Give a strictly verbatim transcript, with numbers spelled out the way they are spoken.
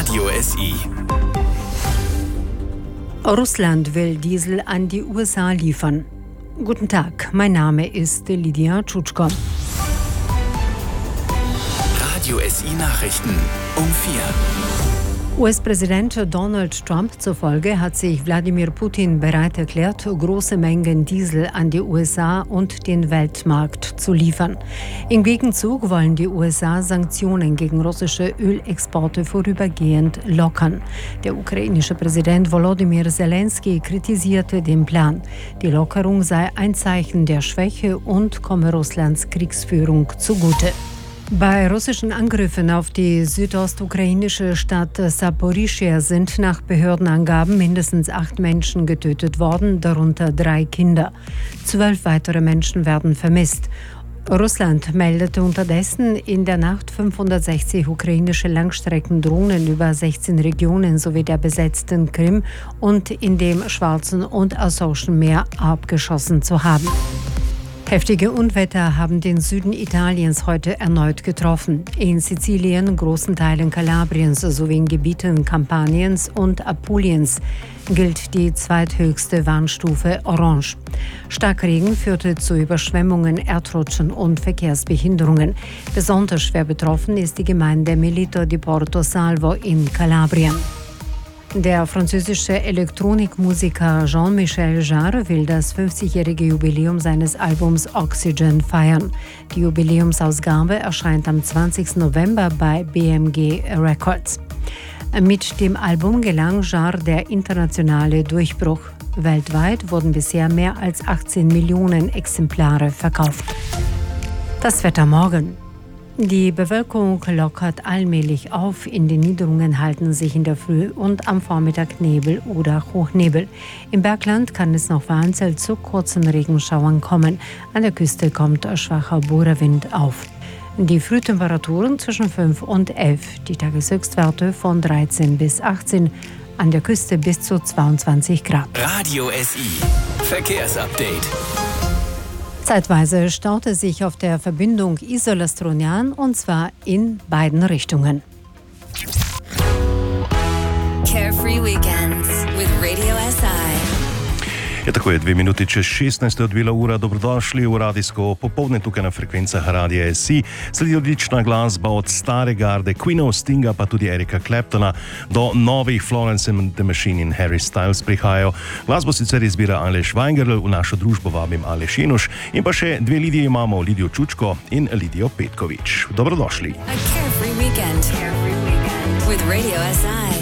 Radio S I. Russland will Diesel an die U S A liefern. Guten Tag, mein Name ist Lydia Tschutschko. Radio S I Nachrichten um vier. U S-Präsident Donald Trump zufolge hat sich Wladimir Putin bereit erklärt, große Mengen Diesel an die U S A und den Weltmarkt zu liefern. Im Gegenzug wollen die U S A Sanktionen gegen russische Ölexporte vorübergehend lockern. Der ukrainische Präsident Volodymyr Zelensky kritisierte den Plan. Die Lockerung sei ein Zeichen der Schwäche und komme Russlands Kriegsführung zugute. Bei russischen Angriffen auf die südostukrainische Stadt Saporischschja sind nach Behördenangaben mindestens acht Menschen getötet worden, darunter drei Kinder. Zwölf weitere Menschen werden vermisst. Russland meldete unterdessen in der Nacht fünfhundertsechzig ukrainische Langstreckendrohnen über sechzehn Regionen sowie der besetzten Krim und in dem Schwarzen und Asowschen Meer abgeschossen zu haben. Heftige Unwetter haben den Süden Italiens heute erneut getroffen. In Sizilien, großen Teilen Kalabriens sowie in Gebieten Kampaniens und Apuliens gilt die zweithöchste Warnstufe Orange. Starkregen führte zu Überschwemmungen, Erdrutschen und Verkehrsbehinderungen. Besonders schwer betroffen ist die Gemeinde Melito di Porto Salvo in Kalabrien. Der französische Elektronikmusiker Jean-Michel Jarre will das fünfzigjährige Jubiläum seines Albums Oxygen feiern. Die Jubiläumsausgabe erscheint am zwanzigsten November bei B M G Records. Mit dem Album gelang Jarre der internationale Durchbruch. Weltweit wurden bisher mehr als achtzehn Millionen Exemplare verkauft. Das Wetter morgen. Die Bewölkung lockert allmählich auf. In den Niederungen halten sich in der Früh und am Vormittag Nebel oder Hochnebel. Im Bergland kann es noch vereinzelt zu kurzen Regenschauern kommen. An der Küste kommt schwacher Bohrerwind auf. Die Frühtemperaturen zwischen fünf und elf. Die Tageshöchstwerte von dreizehn bis achtzehn. An der Küste bis zu zweiundzwanzig Grad. Radio S I. Verkehrsupdate. Zeitweise staute sich auf der Verbindung Isola-Stronian und zwar in beiden Richtungen. Carefree Weekends with Radio S I. Je tako je dve minuti čez šestnajsto odbila ura. Dobrodošli v radijsko popoldne tukaj na frekvencah Radia S I. Sledi odlična glasba od stare garde Queenov, Stinga pa tudi Erika Claptona do novih Florence and the Machine in Harry Styles prihajajo. Glasbo sicer izbira Aleš Weingerl, v našo družbo vabim Aleš Jenuš in pa še dve Lidiji imamo, Lidijo Čučko in Lidijo Petkovič. Dobrodošli. A carefree weekend. Carefree weekend with Radio S I.